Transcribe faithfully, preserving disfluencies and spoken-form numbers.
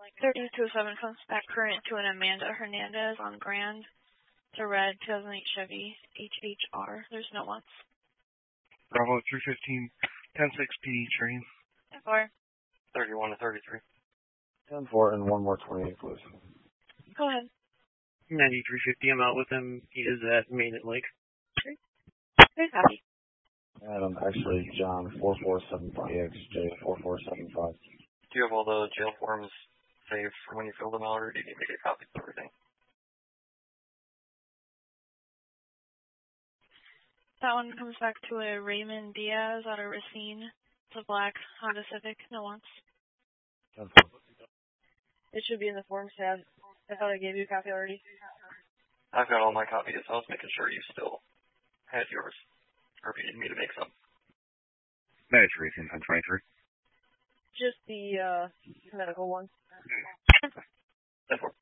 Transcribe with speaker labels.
Speaker 1: thirty-two oh seven comes back current to an Amanda Hernandez on Grand. It's a red two thousand eight Chevy H H R. There's no wants.
Speaker 2: Bravo three fifteen, ten six P D train.
Speaker 1: ten four.
Speaker 3: thirty-one to thirty-three.
Speaker 4: ten four and one more twenty-eight, please.
Speaker 1: Go ahead.
Speaker 3: ninety-three fifty, I'm out with him. He is at Main at Lake.
Speaker 1: Very happy.
Speaker 4: Adam, actually, John, four four seven five X J four four seven five.
Speaker 3: Do you have all the jail forms saved for when you fill them out, or do you need me to get copies of everything?
Speaker 1: That one comes back to a Raymond Diaz out of Racine. It's a black Honda Civic. No wants. It should be in the forms tab. I thought I gave you a copy already.
Speaker 3: I've got all my copies. I was making sure you still had yours, or if you need me to make some.
Speaker 2: ninety-three, ten twenty-three.
Speaker 1: Just the uh, medical one.